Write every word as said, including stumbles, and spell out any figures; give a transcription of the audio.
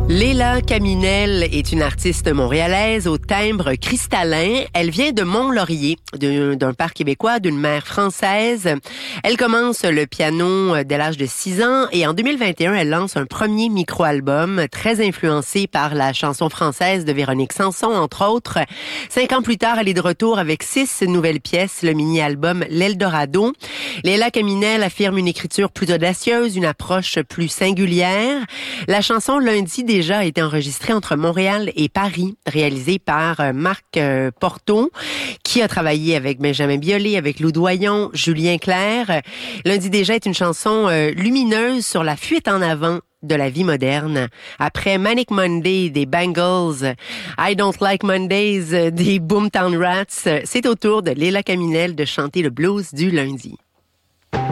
Léla Caminel est une artiste montréalaise au timbre cristallin. Elle vient de Mont-Laurier, d'un, d'un père québécois, d'une mère française. Elle commence le piano dès l'âge de six ans et en deux mille vingt et un, elle lance un premier micro-album très influencé par la chanson française de Véronique Sanson, entre autres. Cinq ans plus tard, elle est de retour avec six nouvelles pièces, le mini-album L'Eldorado. Léla Caminel affirme une écriture plus audacieuse, une approche plus singulière. La chanson Lundi déjà a été enregistrée entre Montréal et Paris, réalisée par Marc Porto, qui a travaillé avec Benjamin Biolay, avec Lou Doyon, Julien Clerc. Lundi déjà est une chanson lumineuse sur la fuite en avant de la vie moderne. Après Manic Monday des Bangles, I Don't Like Mondays des Boomtown Rats, c'est au tour de Léla Caminel de chanter le blues du lundi.